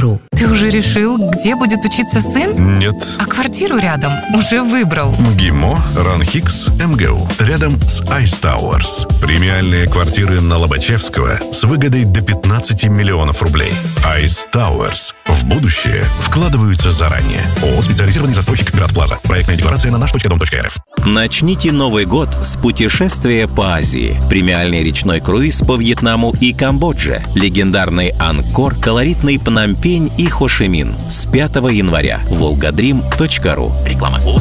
@ram-hiks.ru. Ты уже решил, где будет учиться сын? Нет. А квартиру рядом уже выбрал? ГИМО РАНХИКС МГУ. Рядом с Ice Towers. Премиальные квартиры на Лобачевского с выгодой до 15 миллионов рублей. Ice Towers. В будущее вкладываются заранее. ООО «Специализированный застройщик Град Плаза». Проектная декларация на наш.дом.рф. Начните Новый год с путешествия по Азии. Премиальный речной круиз по Вьетнаму и Камбодже. Легендарный Анкор, колоритный Пномпень и Хошимин. С 5 января. Volgadream.ru. Реклама. ООО